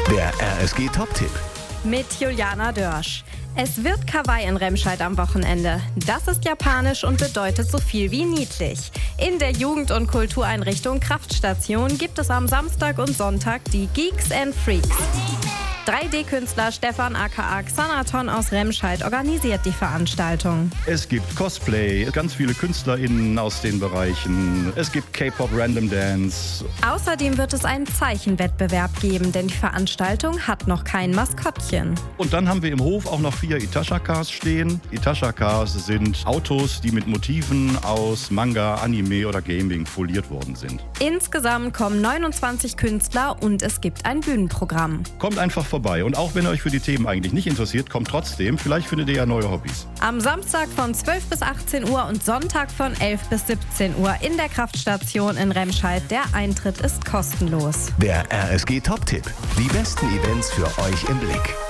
Der RSG Top-Tipp. Mit Juliana Dörsch. Es wird Kawaii in Remscheid am Wochenende. Das ist japanisch und bedeutet so viel wie niedlich. In der Jugend- und Kultureinrichtung Kraftstation gibt es am Samstag und Sonntag die Geeks and Freaks. 3D-Künstler Stefan aka Xanaton aus Remscheid organisiert die Veranstaltung. Es gibt Cosplay, ganz viele KünstlerInnen aus den Bereichen. Es gibt K-Pop Random Dance. Außerdem wird es einen Zeichenwettbewerb geben, denn die Veranstaltung hat noch kein Maskottchen. Und dann haben wir im Hof auch noch 4 Itasha-Cars stehen. Itasha-Cars sind Autos, die mit Motiven aus Manga, Anime oder Gaming foliert worden sind. Insgesamt kommen 29 Künstler und es gibt ein Bühnenprogramm. Kommt einfach vorbei. Und auch wenn ihr euch für die Themen eigentlich nicht interessiert, kommt trotzdem. Vielleicht findet ihr ja neue Hobbys. Am Samstag von 12 bis 18 Uhr und Sonntag von 11 bis 17 Uhr in der Kraftstation in Remscheid. Der Eintritt ist kostenlos. Der RSG Top-Tipp. Die besten Events für euch im Blick.